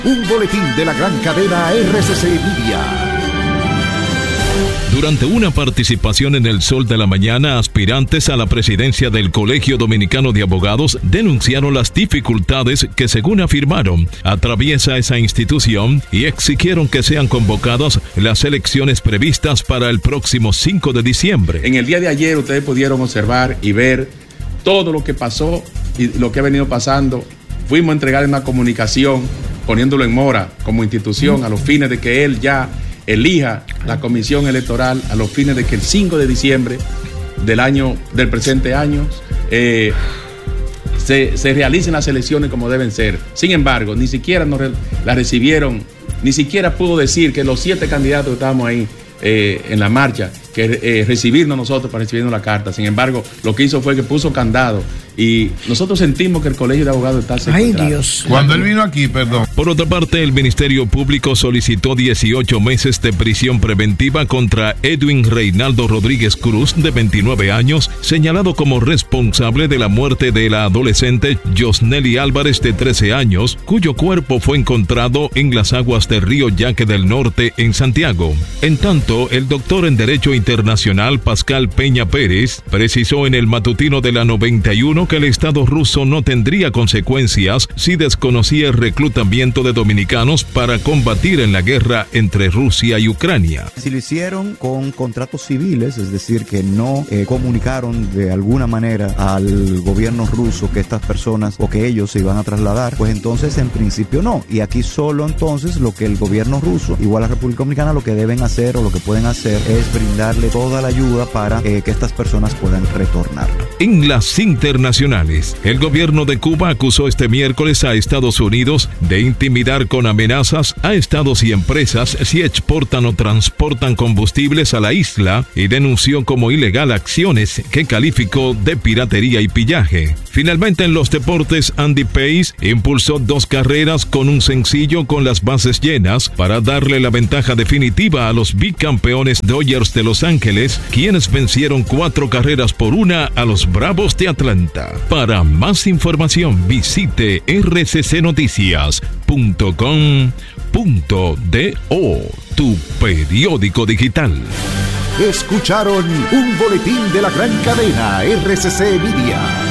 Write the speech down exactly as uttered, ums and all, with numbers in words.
Un boletín de la gran cadena R C C Media. Durante una participación en El Sol de la Mañana, aspirantes a la presidencia del Colegio Dominicano de Abogados denunciaron las dificultades que, según afirmaron, atraviesa esa institución y exigieron que sean convocadas las elecciones previstas para el próximo cinco de diciembre. En el día de ayer ustedes pudieron observar y ver todo lo que pasó y lo que ha venido pasando. Fuimos a entregar una comunicación poniéndolo en mora como institución a los fines de que él ya elija la comisión electoral, a los fines de que el cinco de diciembre del año del presente año eh, se, se realicen las elecciones como deben ser. Sin embargo, ni siquiera nos re, la recibieron, ni siquiera pudo decir que los siete candidatos que estábamos ahí eh, en la marcha, que eh, recibirnos nosotros para recibirnos la carta. Sin embargo, lo que hizo fue que puso candado y nosotros sentimos que el Colegio de Abogados está secuestrado. Ay, Dios. Cuando él vino aquí, perdón. Por otra parte, el Ministerio Público solicitó dieciocho meses de prisión preventiva contra Edwin Reinaldo Rodríguez Cruz, de veintinueve años, señalado como responsable de la muerte de la adolescente Josnelly Álvarez, de trece años, cuyo cuerpo fue encontrado en las aguas del río Yaque del Norte, en Santiago. En tanto, el doctor en Derecho Internacional Pascal Peña Pérez precisó en el matutino de la noventa y uno que el Estado ruso no tendría consecuencias si desconocía el reclutamiento de dominicanos para combatir en la guerra entre Rusia y Ucrania. Si lo hicieron con contratos civiles, es decir, que no eh, comunicaron de alguna manera al gobierno ruso que estas personas o que ellos se iban a trasladar, pues entonces en principio no. Y aquí solo entonces lo que el gobierno ruso, igual la República Dominicana, lo que deben hacer o lo que pueden hacer es brindarle toda la ayuda para eh, que estas personas puedan retornar. En las internacionales, el gobierno de Cuba acusó este miércoles a Estados Unidos de intimidar con amenazas a estados y empresas si exportan o transportan combustibles a la isla y denunció como ilegal acciones que calificó de piratería y pillaje. Finalmente, en los deportes, Andy Pace impulsó dos carreras con un sencillo con las bases llenas para darle la ventaja definitiva a los bicampeones Dodgers de Los Ángeles, quienes vencieron cuatro carreras por una a los Bravos de Atlanta. Para más información, visite r c c noticias punto com punto do, tu periódico digital. Escucharon un boletín de la gran cadena R C C Media.